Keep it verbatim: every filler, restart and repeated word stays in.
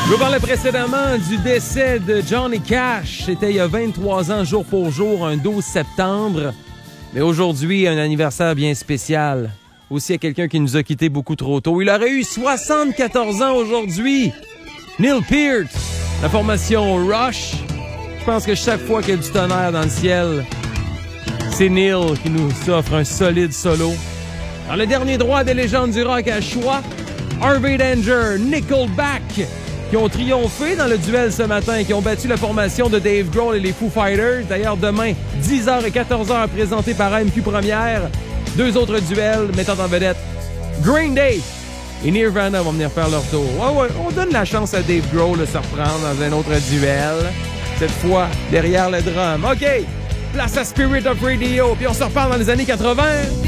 Je vous parlais précédemment du décès de Johnny Cash. C'était il y a vingt-trois ans, jour pour jour, un douze septembre. Mais aujourd'hui, un anniversaire bien spécial. Aussi à quelqu'un qui nous a quittés beaucoup trop tôt. Il aurait eu soixante-quatorze ans aujourd'hui. Neil Peart, la formation Rush. Je pense que chaque fois qu'il y a du tonnerre dans le ciel, c'est Neil qui nous offre un solide solo. Dans le dernier droit des légendes du rock à choix, Harvey Danger, Nickelback, qui ont triomphé dans le duel ce matin et qui ont battu la formation de Dave Grohl et les Foo Fighters. D'ailleurs, demain, dix heures et quatorze heures, présenté par M Q Première. Deux autres duels mettant en vedette Green Day et Nirvana vont venir faire leur tour. Ouais, ouais, on donne la chance à Dave Grohl de se reprendre dans un autre duel. Cette fois, derrière le drum. OK, place à Spirit of Radio, puis on se reparle dans les années quatre-vingts.